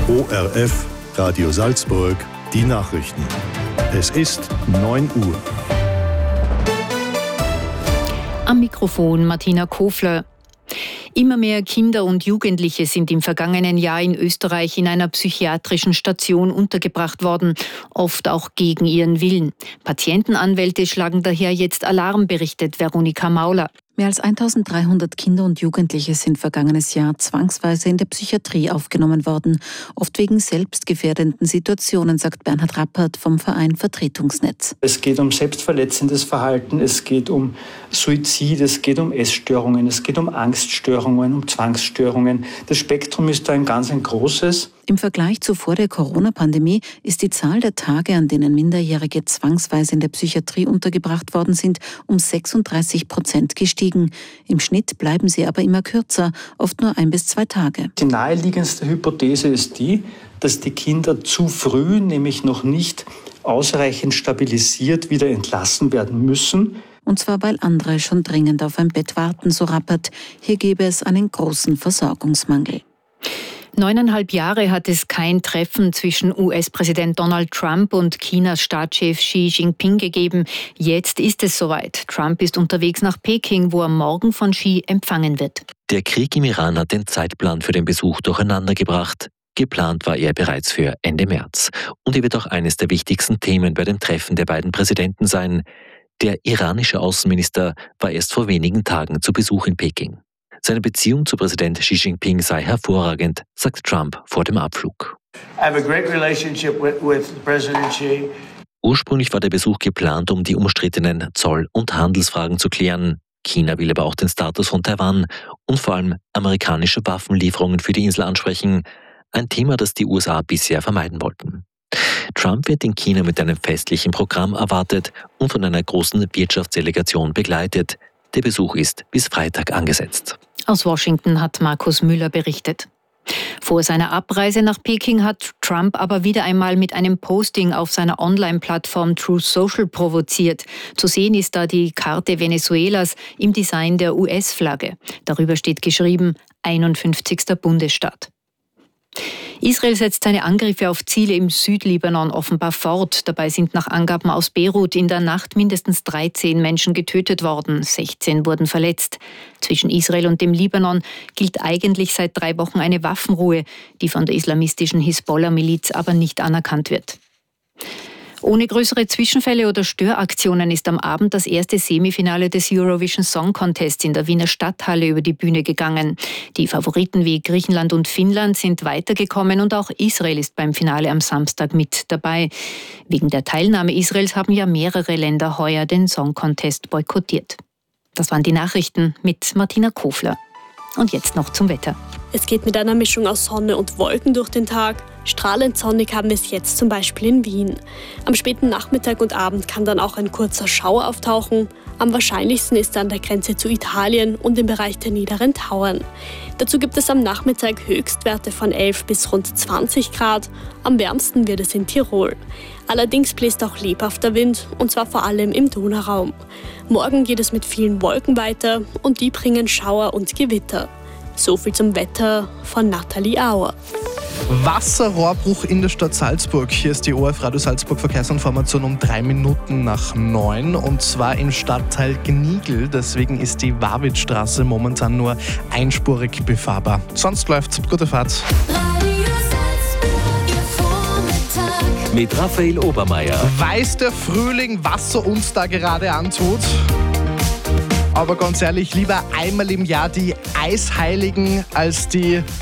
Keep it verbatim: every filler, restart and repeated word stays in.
O R F, Radio Salzburg, die Nachrichten. Es ist neun Uhr. Am Mikrofon Martina Kofler. Immer mehr Kinder und Jugendliche sind im vergangenen Jahr in Österreich in einer psychiatrischen Station untergebracht worden, oft auch gegen ihren Willen. Patientenanwälte schlagen daher jetzt Alarm, berichtet Veronika Mauler. Mehr als eintausenddreihundert Kinder und Jugendliche sind vergangenes Jahr zwangsweise in der Psychiatrie aufgenommen worden, oft wegen selbstgefährdenden Situationen, sagt Bernhard Rappert vom Verein Vertretungsnetz. Es geht um selbstverletzendes Verhalten, es geht um Suizid, es geht um Essstörungen, es geht um Angststörungen, um Zwangsstörungen. Das Spektrum ist da ein ganz ein großes. Im Vergleich zu vor der Corona-Pandemie ist die Zahl der Tage, an denen Minderjährige zwangsweise in der Psychiatrie untergebracht worden sind, um sechsunddreißig Prozent gestiegen. Im Schnitt bleiben sie aber immer kürzer, oft nur ein bis zwei Tage. Die naheliegendste Hypothese ist die, dass die Kinder zu früh, nämlich noch nicht ausreichend stabilisiert, wieder entlassen werden müssen. Und zwar, weil andere schon dringend auf ein Bett warten, so Rappert. Hier gäbe es einen großen Versorgungsmangel. Neuneinhalb Jahre hat es kein Treffen zwischen U S-Präsident Donald Trump und Chinas Staatschef Xi Jinping gegeben. Jetzt ist es soweit. Trump ist unterwegs nach Peking, wo er morgen von Xi empfangen wird. Der Krieg im Iran hat den Zeitplan für den Besuch durcheinandergebracht. Geplant war er bereits für Ende März. Und er wird auch eines der wichtigsten Themen bei dem Treffen der beiden Präsidenten sein. Der iranische Außenminister war erst vor wenigen Tagen zu Besuch in Peking. Seine Beziehung zu Präsident Xi Jinping sei hervorragend, sagt Trump vor dem Abflug. I have a great relationship with, with President Xi. Ursprünglich war der Besuch geplant, um die umstrittenen Zoll- und Handelsfragen zu klären. China will aber auch den Status von Taiwan und vor allem amerikanische Waffenlieferungen für die Insel ansprechen. Ein Thema, das die U S A bisher vermeiden wollten. Trump wird in China mit einem festlichen Programm erwartet und von einer großen Wirtschaftsdelegation begleitet. Der Besuch ist bis Freitag angesetzt. Aus Washington hat Markus Müller berichtet. Vor seiner Abreise nach Peking hat Trump aber wieder einmal mit einem Posting auf seiner Online-Plattform Truth Social provoziert. Zu sehen ist da die Karte Venezuelas im Design der U S-Flagge. Darüber steht geschrieben einundfünfzigster Bundesstaat. Israel setzt seine Angriffe auf Ziele im Südlibanon offenbar fort. Dabei sind nach Angaben aus Beirut in der Nacht mindestens dreizehn Menschen getötet worden, sechzehn wurden verletzt. Zwischen Israel und dem Libanon gilt eigentlich seit drei Wochen eine Waffenruhe, die von der islamistischen Hisbollah-Miliz aber nicht anerkannt wird. Ohne größere Zwischenfälle oder Störaktionen ist am Abend das erste Semifinale des Eurovision Song Contest in der Wiener Stadthalle über die Bühne gegangen. Die Favoriten wie Griechenland und Finnland sind weitergekommen und auch Israel ist beim Finale am Samstag mit dabei. Wegen der Teilnahme Israels haben ja mehrere Länder heuer den Song Contest boykottiert. Das waren die Nachrichten mit Martina Kofler. Und jetzt noch zum Wetter. Es geht mit einer Mischung aus Sonne und Wolken durch den Tag. Strahlend sonnig haben wir es jetzt zum Beispiel in Wien. Am späten Nachmittag und Abend kann dann auch ein kurzer Schauer auftauchen. Am wahrscheinlichsten ist er an der Grenze zu Italien und im Bereich der niederen Tauern. Dazu gibt es am Nachmittag Höchstwerte von elf bis rund zwanzig Grad. Am wärmsten wird es in Tirol. Allerdings bläst auch lebhafter Wind, und zwar vor allem im Donauraum. Morgen geht es mit vielen Wolken weiter und die bringen Schauer und Gewitter. So viel zum Wetter von Nathalie Auer. Wasserrohrbruch in der Stadt Salzburg. Hier ist die O R F Radio Salzburg Verkehrsinformation um drei Minuten nach neun. Und zwar im Stadtteil Gnigl. Deswegen ist die Warwitzstraße momentan nur einspurig befahrbar. Sonst läuft's. Gute Fahrt. Mit Raphael Obermeier. Weiß der Frühling, was er uns da gerade antut? Aber ganz ehrlich, lieber einmal im Jahr die Eisheiligen als die